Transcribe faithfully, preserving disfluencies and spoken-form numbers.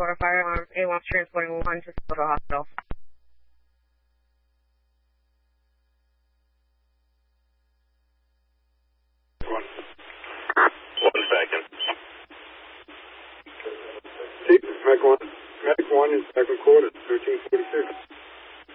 Quarter fire alarm. A one transporting one to Silver Hospital. One. One second. Chief, Medic one. Medic one in second quarter, thirteen forty-six.